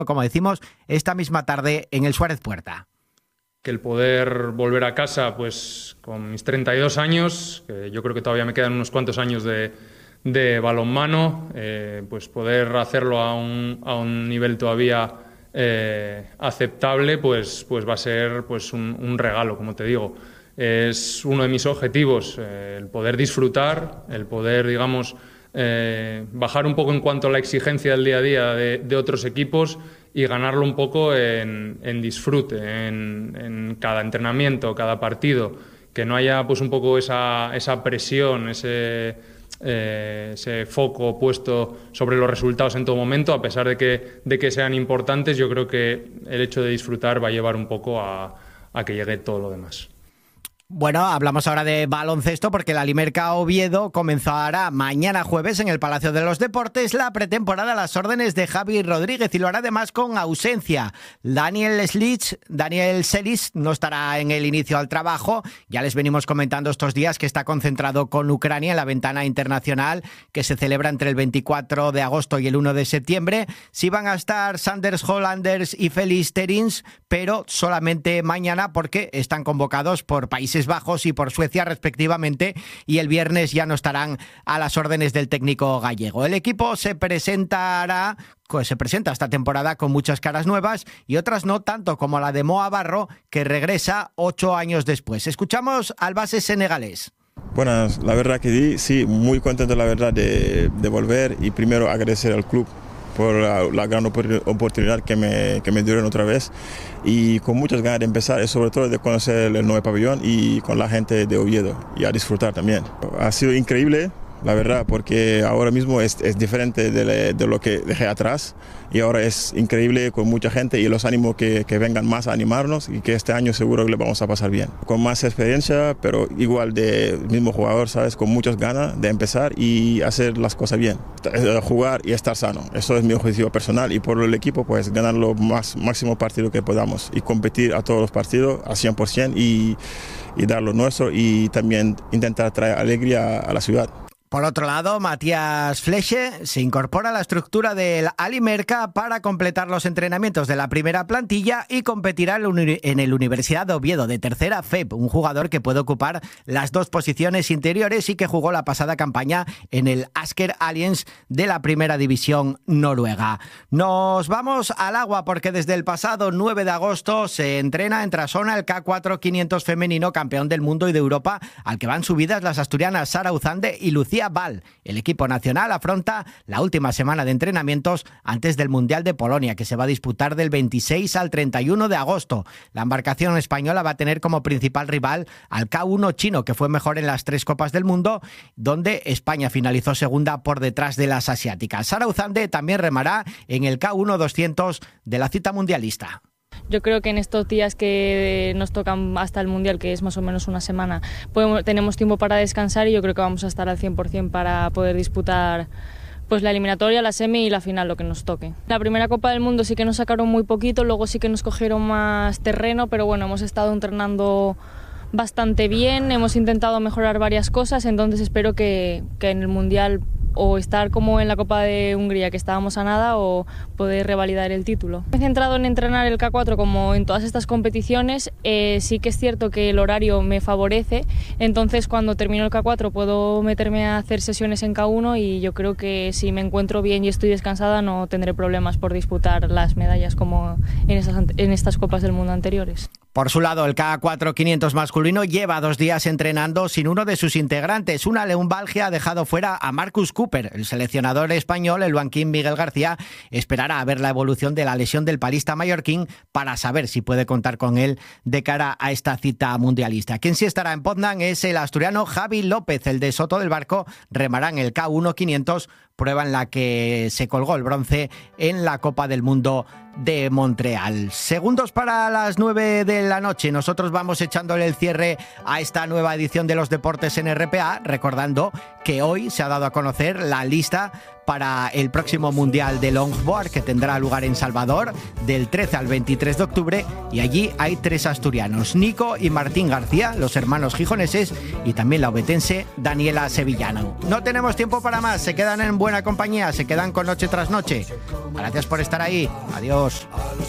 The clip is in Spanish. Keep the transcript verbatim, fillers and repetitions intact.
como decimos, esta misma tarde en el Suárez Puerta. Que el poder volver a casa, pues con mis treinta y dos años, que yo creo que todavía me quedan unos cuantos años de, de balonmano, eh, pues poder hacerlo a un, a un nivel todavía eh, aceptable, pues, pues va a ser pues un, un regalo, como te digo. Es uno de mis objetivos, eh, el poder disfrutar, el poder, digamos, eh, bajar un poco en cuanto a la exigencia del día a día de, de otros equipos y ganarlo un poco en, en disfrute, en, en cada entrenamiento, cada partido, que no haya pues un poco esa, esa presión, ese, eh, ese foco puesto sobre los resultados en todo momento, a pesar de que, de que sean importantes. Yo creo que el hecho de disfrutar va a llevar un poco a, a que llegue todo lo demás. Bueno, hablamos ahora de baloncesto porque la Limerca Oviedo comenzará mañana jueves en el Palacio de los Deportes la pretemporada a las órdenes de Javi Rodríguez y lo hará además con ausencia. Daniel Slitz, Daniel Selis no estará en el inicio al trabajo. Ya les venimos comentando estos días que está concentrado con Ucrania en la ventana internacional que se celebra entre el veinticuatro de agosto y el uno de septiembre. Sí van a estar Sanders Hollanders y Félix Terins, pero solamente mañana porque están convocados por Países Bajos y por Suecia respectivamente, y el viernes ya no estarán a las órdenes del técnico gallego. El equipo se presentará se presenta esta temporada con muchas caras nuevas y otras no tanto, como la de Moa Barro, que regresa ocho años después. Escuchamos al base senegalés. Buenas, la verdad que sí, muy contento la verdad de, de volver y primero agradecer al club por la, la gran oportunidad que me, que me dieron otra vez y con muchas ganas de empezar y sobre todo de conocer el nuevo pabellón y con la gente de Oviedo y a disfrutar también. Ha sido increíble, la verdad, porque ahora mismo es, es diferente de, de lo que dejé atrás y ahora es increíble con mucha gente y los ánimos que, que vengan más a animarnos y que este año seguro que le vamos a pasar bien. Con más experiencia, pero igual de mismo jugador, ¿sabes? Con muchas ganas de empezar y hacer las cosas bien. Jugar y estar sano. Eso es mi objetivo personal y por el equipo, pues ganar lo más máximo partido que podamos y competir a todos los partidos a cien por ciento y, y dar lo nuestro y también intentar traer alegría a la ciudad. Por otro lado, Matías Fleche se incorpora a la estructura del Alimerca para completar los entrenamientos de la primera plantilla y competirá en el Universidad de Oviedo de tercera F E P, un jugador que puede ocupar las dos posiciones interiores y que jugó la pasada campaña en el Asker Aliens de la primera división noruega. Nos vamos al agua porque desde el pasado nueve de agosto se entrena en Trasona el K cuatro quinientos femenino, campeón del mundo y de Europa, al que van subidas las asturianas Sara Uzande y Lucía Val. El equipo nacional afronta la última semana de entrenamientos antes del Mundial de Polonia, que se va a disputar del veintiséis al treinta y uno de agosto. La embarcación española va a tener como principal rival al K uno chino, que fue mejor en las tres Copas del Mundo, donde España finalizó segunda por detrás de las asiáticas. Sara Uzande también remará en el K uno doscientos de la cita mundialista. Yo creo que en estos días que nos tocan hasta el Mundial, que es más o menos una semana, podemos, tenemos tiempo para descansar y yo creo que vamos a estar al cien por ciento para poder disputar pues la eliminatoria, la semi y la final, lo que nos toque. La primera Copa del Mundo sí que nos sacaron muy poquito, luego sí que nos cogieron más terreno, pero bueno, hemos estado entrenando bastante bien, hemos intentado mejorar varias cosas, entonces espero que, que en el Mundial o estar como en la Copa de Hungría, que estábamos a nada, o poder revalidar el título. Me he centrado en entrenar el K cuatro como en todas estas competiciones. Eh, sí que es cierto que el horario me favorece, entonces cuando termino el K cuatro puedo meterme a hacer sesiones en K uno y yo creo que si me encuentro bien y estoy descansada no tendré problemas por disputar las medallas como en, esas, en estas Copas del Mundo anteriores. Por su lado, el K cuatro quinientos masculino lleva dos días entrenando sin uno de sus integrantes. Una lumbalgia ha dejado fuera a Marcus Cooper. El seleccionador español, el banquín Miguel García, esperará a ver la evolución de la lesión del palista mallorquín para saber si puede contar con él de cara a esta cita mundialista. Quien sí estará en Poznan es el asturiano Javi López. El de Soto del Barco remará en el K uno quinientos, prueba en la que se colgó el bronce en la Copa del Mundo de Montreal. Segundos para las nueve de la noche. Nosotros vamos echándole el cierre a esta nueva edición de los deportes en R P A, recordando que hoy se ha dado a conocer la lista para el próximo Mundial de Longboard que tendrá lugar en Salvador del trece al veintitrés de octubre, y allí hay tres asturianos, Nico y Martín García, los hermanos gijoneses, y también la obetense Daniela Sevillano. No tenemos tiempo para más, se quedan en buena compañía, se quedan con Noche tras Noche. Gracias por estar ahí, adiós.